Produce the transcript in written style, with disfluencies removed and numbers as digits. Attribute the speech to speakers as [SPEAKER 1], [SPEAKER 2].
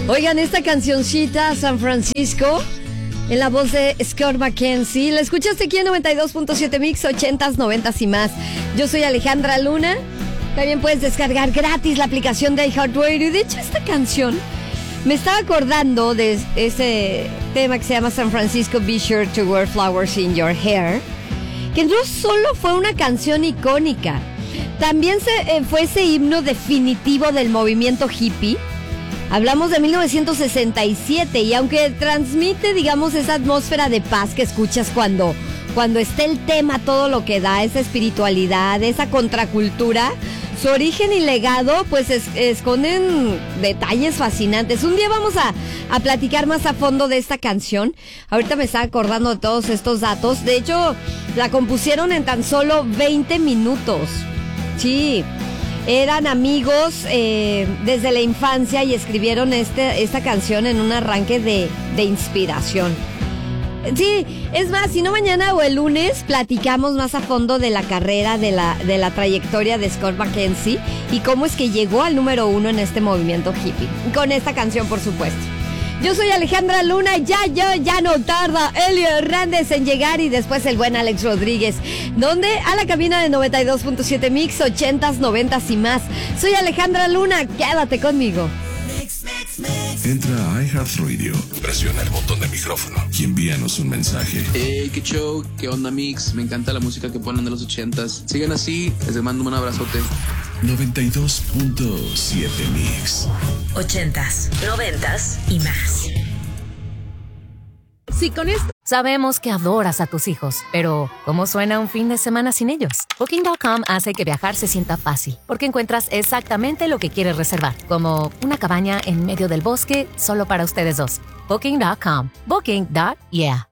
[SPEAKER 1] Oigan, esta cancioncita, San Francisco, en la voz de Scott McKenzie. La escuchaste aquí en 92.7 Mix, 80s, 90s y más. Yo soy Alejandra Luna. También puedes descargar gratis la aplicación de iHeartRadio. De hecho, esta canción me estaba acordando de ese tema que se llama San Francisco, Be Sure to Wear Flowers in Your Hair, que no solo fue una canción icónica, también fue ese himno definitivo del movimiento hippie. Hablamos de 1967 y aunque transmite, digamos, esa atmósfera de paz que escuchas cuando está el tema, todo lo que da, esa espiritualidad, esa contracultura, su origen y legado pues esconden detalles fascinantes. Un día vamos a platicar más a fondo de esta canción. Ahorita me estaba acordando de todos estos datos. De hecho, la compusieron en tan solo 20 minutos. Sí, eran amigos desde la infancia y escribieron esta canción en un arranque de inspiración. Sí, es más, si no mañana o el lunes platicamos más a fondo de la carrera, de la trayectoria de Scott McKenzie y cómo es que llegó al número 1 en este movimiento hippie. Con esta canción, por supuesto. Yo soy Alejandra Luna, ya no tarda Elio Hernández en llegar y después el buen Alex Rodríguez. ¿Dónde? A la cabina de 92.7 Mix, 80s, 90s y más. Soy Alejandra Luna, quédate conmigo.
[SPEAKER 2] Entra a iHeartRadio, presiona el botón de micrófono y envíanos un mensaje.
[SPEAKER 3] Hey, qué show, qué onda Mix, me encanta la música que ponen de los 80s. Sigan así, les mando un abrazote.
[SPEAKER 2] 92.7 Mix.
[SPEAKER 4] 80s, 90s y más.
[SPEAKER 5] Sí, con esto.
[SPEAKER 6] Sabemos que adoras a tus hijos, pero ¿cómo suena un fin de semana sin ellos? Booking.com hace que viajar se sienta fácil, porque encuentras exactamente lo que quieres reservar, como una cabaña en medio del bosque solo para ustedes dos. Booking.com. Booking.yeah.